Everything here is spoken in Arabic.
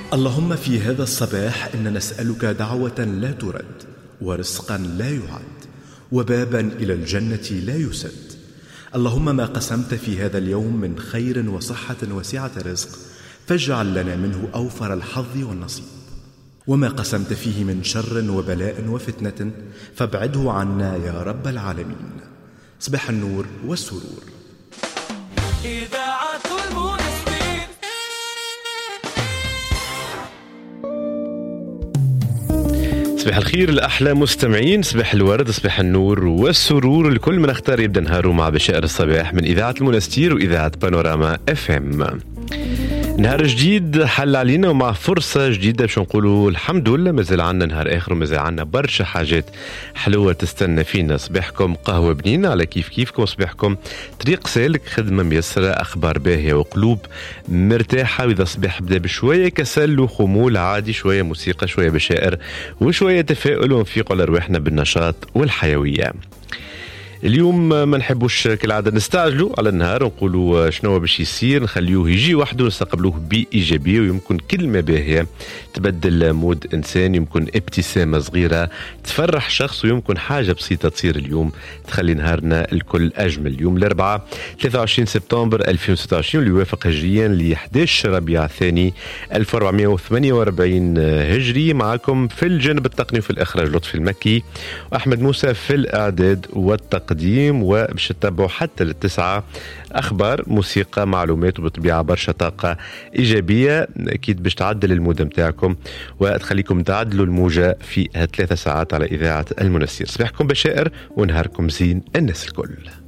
اللهم في هذا الصباح إن نسألك دعوة لا ترد، ورزقا لا يعد، وبابا إلى الجنة لا يسد. اللهم ما قسمت في هذا اليوم من خير وصحة وسعة رزق فاجعل لنا منه أوفر الحظ والنصيب، وما قسمت فيه من شر وبلاء وفتنة فابعده عنا يا رب العالمين. صباح النور والسرور. إذاعة المنستير. صباح الخير لأحلى مستمعين، صباح الورد، صباح النور والسرور لكل من اختار يبدأ نهاره مع بشائر الصباح من إذاعة المنستير وإذاعة بانوراما FM. نهار جديد حل علينا ومع فرصة جديدة باش نقولوا الحمد لله مازال عنا نهار آخر ومازال عنا برشا حاجات حلوة تستنى فينا. صباحكم قهوة بنينة على كيف كيفكم، صباحكم طريق سالك، خدمة ميسرة، أخبار باهية وقلوب مرتاحة. وإذا صباح بدأ بشوية كسل وخمول عادي، شوية موسيقى، شوية بشائر وشوية تفاؤل، ونفيق على رواحنا بالنشاط والحيوية. اليوم ما نحبوش كالعادة نستعجلوا على النهار ونقولوا شنو باش يصير، نخليوه يجي وحده، نستقبلوه بإيجابية، ويمكن كلمة باهية تبدل مود إنسان، يمكن ابتسامة صغيرة تفرح شخص، ويمكن حاجة بسيطة تصير اليوم تخلي نهارنا الكل أجمل. اليوم الأربعاء 23 سبتمبر 2026 اللي يوافق هجريا ل 11 ربيع الثاني 1448 هجري. معكم في الجانب التقني وفي الإخراج لطفي المكي، وأحمد موسى في الإعداد والتقديم، وباش تتبعوا حتى للتسعة أخبار، موسيقى، معلومات، وبطبيعة برشا طاقة إيجابية أكيد باش تعدل المود متاعكم وتخليكم تعدلوا الموجة في 3 ساعات على إذاعة المنستير. صباحكم بشائر ونهاركم زين الناس الكل.